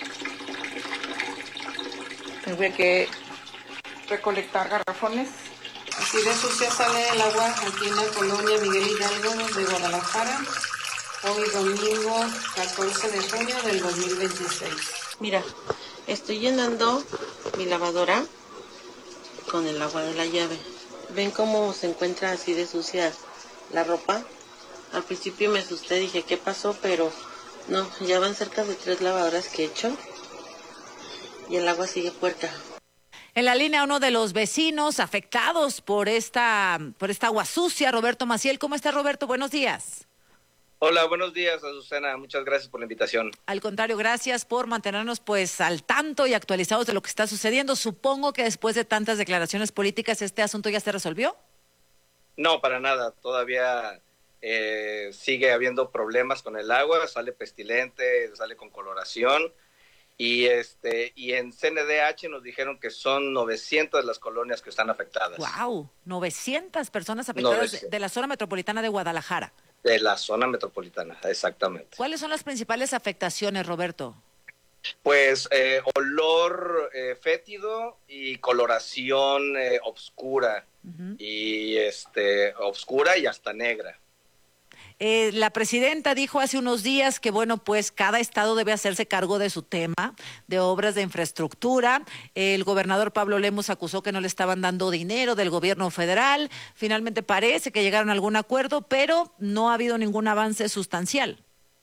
Tuve que recolectar garrafones. Así de sucia sale el agua aquí en la colonia Miguel Hidalgo de Guadalajara, hoy domingo 14 de junio del 2026. Mira, estoy llenando mi lavadora con el agua de la llave. ¿Ven cómo se encuentra así de sucia la ropa? Al principio me asusté, dije, ¿qué pasó? Pero no, ya van cerca de 3 lavadoras que he hecho y el agua sigue puerca. En la línea, uno de los vecinos afectados por esta agua sucia, Roberto Maciel. ¿Cómo está, Roberto? Buenos días. Hola, buenos días, Azucena. Muchas gracias por la invitación. Al contrario, gracias por mantenernos pues al tanto y actualizados de lo que está sucediendo. Supongo que después de tantas declaraciones políticas, ¿este asunto ya se resolvió? No, para nada. Todavía sigue habiendo problemas con el agua. Sale pestilente, sale con coloración. Y en CNDH nos dijeron que son 900 las colonias que están afectadas. ¡Wow! 900 personas afectadas de la zona metropolitana de Guadalajara. De la zona metropolitana, exactamente. ¿Cuáles son las principales afectaciones, Roberto? Pues olor fétido y coloración obscura. Y obscura y hasta negra. La presidenta dijo hace unos días que, bueno, pues cada estado debe hacerse cargo de su tema de obras de infraestructura. El gobernador Pablo Lemus acusó que no le estaban dando dinero del gobierno federal. Finalmente parece que llegaron a algún acuerdo, pero no ha habido ningún avance sustancial.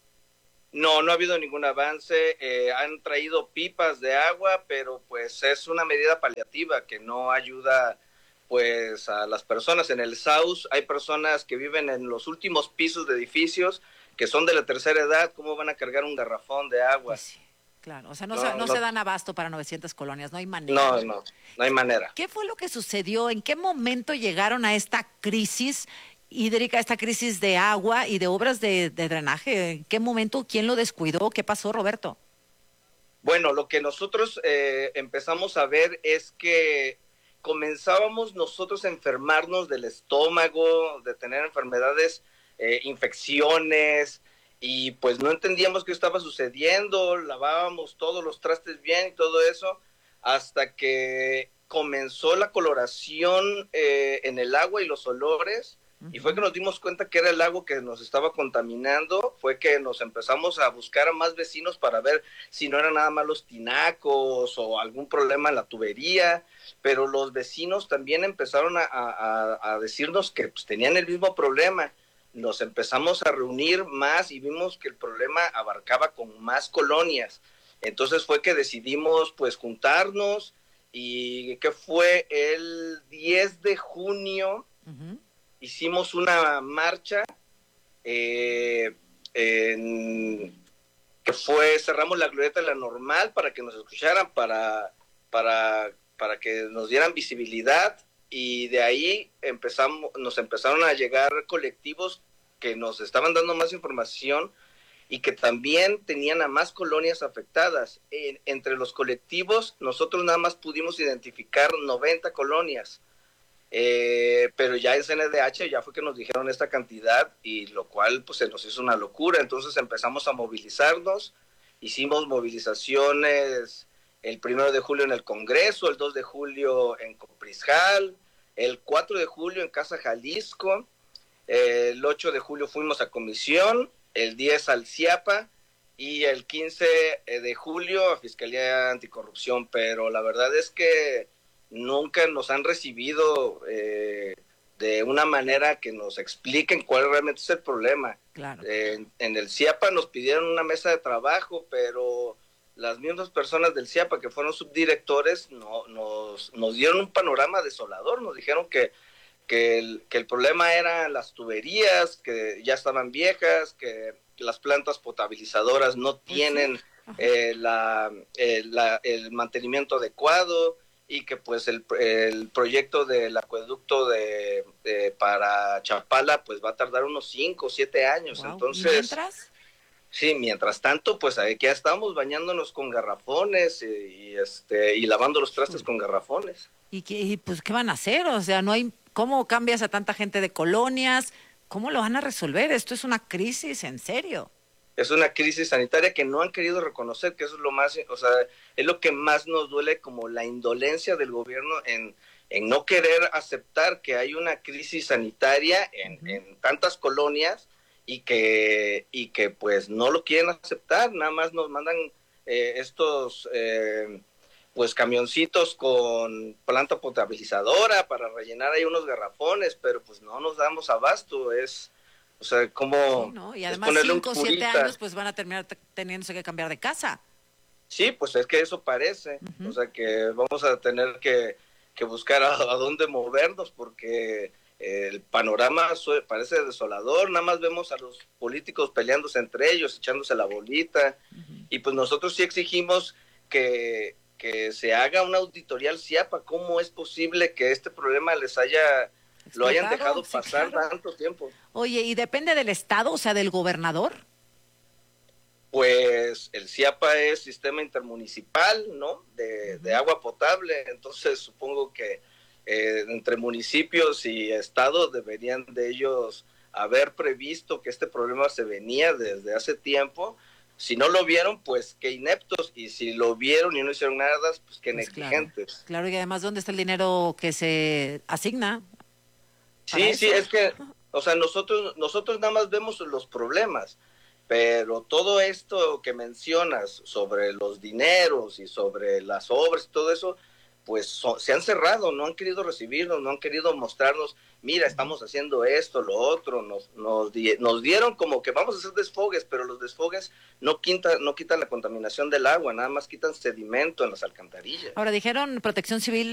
No ha habido ningún avance. Han traído pipas de agua, pero pues es una medida paliativa que no ayuda pues a las personas. En el Saus hay personas que viven en los últimos pisos de edificios que son de la tercera edad. ¿Cómo van a cargar un garrafón de agua? Pues sí, claro, o sea, no se dan abasto para 900 colonias, no hay manera. No hay manera. ¿Qué fue lo que sucedió? ¿En qué momento llegaron a esta crisis hídrica, esta crisis de agua y de obras de drenaje? ¿En qué momento? ¿Quién lo descuidó? ¿Qué pasó, Roberto? Bueno, lo que nosotros empezamos a ver es que comenzábamos nosotros a enfermarnos del estómago, de tener enfermedades, infecciones, y pues no entendíamos qué estaba sucediendo. Lavábamos todos los trastes bien y todo eso, hasta que comenzó la coloración en el agua y los olores, y fue que nos dimos cuenta que era el agua que nos estaba contaminando. Fue que nos empezamos a buscar a más vecinos para ver si no eran nada más los tinacos o algún problema en la tubería, pero los vecinos también empezaron a decirnos que pues, tenían el mismo problema. Nos empezamos a reunir más y vimos que el problema abarcaba con más colonias. Entonces fue que decidimos pues juntarnos, y que fue el 10 de junio, hicimos una marcha cerramos la glorieta de la Normal para que nos escucharan, para que nos dieran visibilidad, y de ahí nos empezaron a llegar colectivos que nos estaban dando más información y que también tenían a más colonias afectadas. Entre los colectivos nosotros nada más pudimos identificar 90 colonias. Pero ya en CNDH ya fue que nos dijeron esta cantidad, y lo cual pues se nos hizo una locura. Entonces empezamos a movilizarnos, hicimos movilizaciones el 1 de julio en el Congreso, el 2 de julio en Coprisjal, el 4 de julio en Casa Jalisco, el 8 de julio fuimos a Comisión, el 10 al CIAPA y el 15 de julio a Fiscalía Anticorrupción. Pero la verdad es que nunca nos han recibido de una manera que nos expliquen cuál realmente es el problema. Claro. En el CIAPA nos pidieron una mesa de trabajo, pero las mismas personas del CIAPA que fueron subdirectores nos dieron un panorama desolador. Nos dijeron que el problema eran las tuberías, que ya estaban viejas, que las plantas potabilizadoras no tienen el mantenimiento adecuado, y que pues el proyecto del acueducto para Chapala pues va a tardar unos 5 o 7 años. Wow. Entonces, ¿mientras? Sí, mientras tanto pues aquí ya estamos bañándonos con garrafones y lavando los trastes con garrafones. ¿Y pues qué van a hacer? O sea, no hay ¿cómo cambias a tanta gente de colonias? ¿Cómo lo van a resolver? Esto es una crisis, en serio. Es una crisis sanitaria que no han querido reconocer, que eso es lo más, o sea, es lo que más nos duele, como la indolencia del gobierno en no querer aceptar que hay una crisis sanitaria en tantas colonias, y que pues no lo quieren aceptar. Nada más nos mandan estos pues camioncitos con planta potabilizadora para rellenar ahí unos garrafones, pero pues no nos damos abasto. O sea, como sí, ¿no? Y además 5 o 7 años pues van a terminar teniéndose que cambiar de casa. Sí, pues es que eso parece, o sea que vamos a tener que buscar a dónde movernos porque el panorama parece desolador, nada más vemos a los políticos peleándose entre ellos, echándose la bolita, y pues nosotros sí exigimos que se haga una auditoría al CIAPA. ¿Cómo es posible que este problema lo hayan dejado pasar tanto tiempo? Oye, ¿y depende del estado, o sea, del gobernador? Pues el CIAPA es sistema intermunicipal, ¿no? De agua potable, entonces supongo que entre municipios y estados deberían de ellos haber previsto que este problema se venía desde hace tiempo. Si no lo vieron, pues qué ineptos, y si lo vieron y no hicieron nada, pues qué negligentes. Claro, y además, ¿dónde está el dinero que se asigna? Sí, es que, o sea, nosotros nada más vemos los problemas, pero todo esto que mencionas sobre los dineros y sobre las obras y todo eso, pues se han cerrado, no han querido recibirnos, no han querido mostrarnos, mira, estamos haciendo esto, lo otro, nos dieron como que vamos a hacer desfogues, pero los desfogues no quitan la contaminación del agua, nada más quitan sedimento en las alcantarillas. Ahora, dijeron Protección Civil